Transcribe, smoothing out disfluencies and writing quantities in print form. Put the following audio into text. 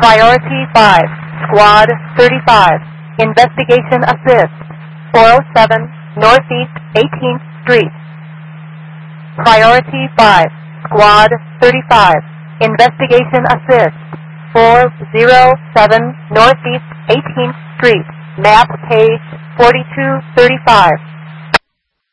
Priority 5, Squad 35, Investigation Assist, 407 Northeast 18th Street. Priority 5, Squad 35, Investigation Assist, 407 Northeast 18th Street, map page 4235.